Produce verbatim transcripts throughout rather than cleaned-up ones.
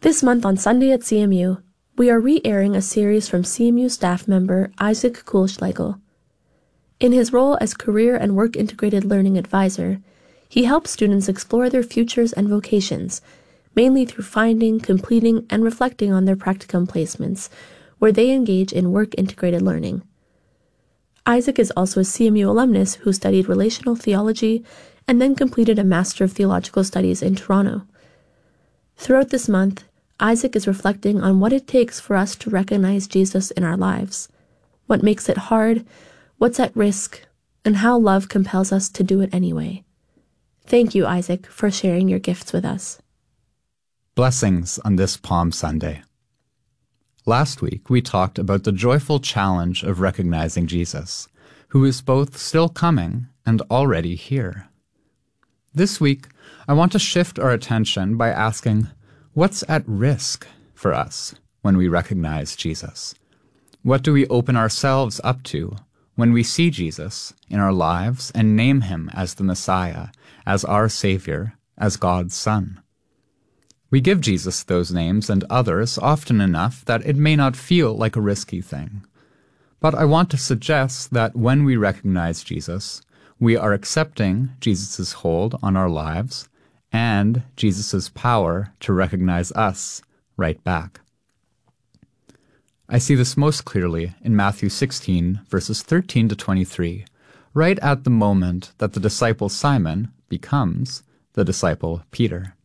This month on Sunday at C M U, we are re-airing a series from C M U staff member Isaac Kuhlschlegel. In his role as Career and Work Integrated Learning Advisor, he helps students explore their futures and vocations, mainly through finding, completing, and reflecting on their practicum placements, where they engage in work-integrated learning. Isaac is also a C M U alumnus who studied relational theology and then completed a Master of Theological Studies in Toronto. Throughout this month, Isaac is reflecting on what it takes for us to recognize Jesus in our lives, what makes it hard, what's at risk, and how love compels us to do it anyway. Thank you, Isaac, for sharing your gifts with us. Blessings on this Palm Sunday. Last week, we talked about the joyful challenge of recognizing Jesus, who is both still coming and already here. This week, I want to shift our attention by asking, what's at risk for us when we recognize Jesus? What do we open ourselves up to when we see Jesus in our lives and name him as the Messiah, as our Savior, as God's Son? We give Jesus those names and others often enough that it may not feel like a risky thing. But I want to suggest that when we recognize Jesus, we are accepting Jesus' hold on our lives and Jesus' power to recognize us right back. I see this most clearly in Matthew sixteen, verses thirteen to twenty-three, right at the moment that the disciple Simon becomes the disciple Peter.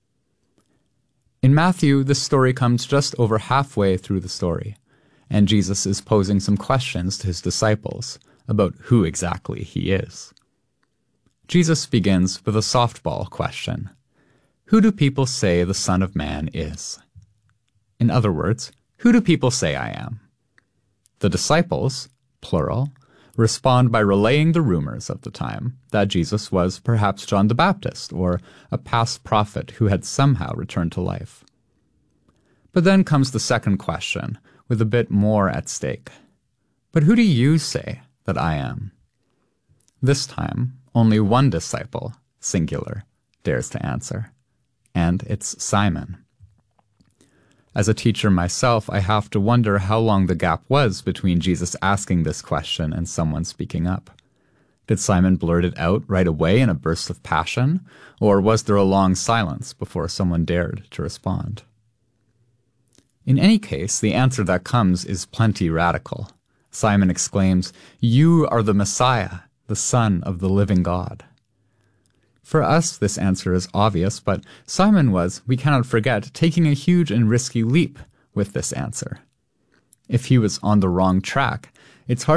In Matthew, this story comes just over halfway through the story, and Jesus is posing some questions to his disciples about who exactly he is. Jesus begins with a softball question. Who do people say the Son of Man is? In other words, who do people say I am? The disciples, plural, respond by relaying the rumors of the time that Jesus was perhaps John the Baptist or a past prophet who had somehow returned to life. But then comes the second question, with a bit more at stake. But who do you say that I am? This time, only one disciple, singular, dares to answer, and it's Simon. As a teacher myself, I have to wonder how long the gap was between Jesus asking this question and someone speaking up. Did Simon blurt it out right away in a burst of passion, or was there a long silence before someone dared to respond? In any case, the answer that comes is plenty radical. Simon exclaims, "You are the Messiah, the Son of the living God." For us, this answer is obvious, but Simon was, we cannot forget, taking a huge and risky leap with this answer. If he was on the wrong track, it's hard